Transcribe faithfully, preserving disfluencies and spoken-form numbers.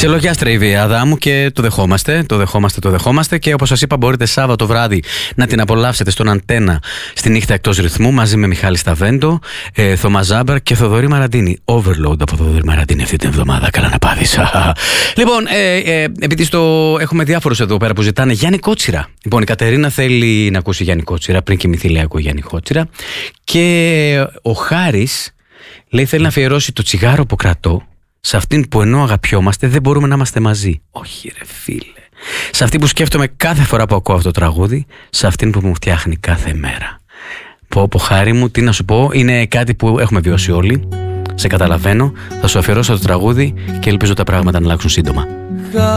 Ξελογιάστρε η Βιάδα μου και το δεχόμαστε, το δεχόμαστε, το δεχόμαστε και όπως σας είπα μπορείτε Σάββατο βράδυ να την απολαύσετε στον Αντένα στη νύχτα εκτός ρυθμού μαζί με Μιχάλη Σταβέντο, ε, Θωμά Ζάμπαρ και Θοδωρή Μαραντίνη. Overload από Θοδωρή Μαραντίνη αυτή την εβδομάδα, καλά να πάθεις. Λοιπόν, ε, ε, επειδή στο, έχουμε διάφορους εδώ πέρα που ζητάνε Γιάννη Κότσιρα. Λοιπόν, η Κατερίνα θέλει να ακούσει Γιάννη Κότσιρα, πριν κοιμηθεί λέει ακούει Γιάννη Κότσιρα. Και ο Χάρης λέει θέλει να αφιερώσει το τσιγάρο που κρατώ σε αυτήν που ενώ αγαπιόμαστε δεν μπορούμε να είμαστε μαζί. Όχι ρε φίλε. Σε αυτή που σκέφτομαι κάθε φορά που ακούω αυτό το τραγούδι, σε αυτήν που μου φτιάχνει κάθε μέρα. Πω πω Χάρη μου, τι να σου πω, είναι κάτι που έχουμε βιώσει όλοι. Σε καταλαβαίνω, θα σου αφιερώσω το τραγούδι και ελπίζω τα πράγματα να αλλάξουν σύντομα.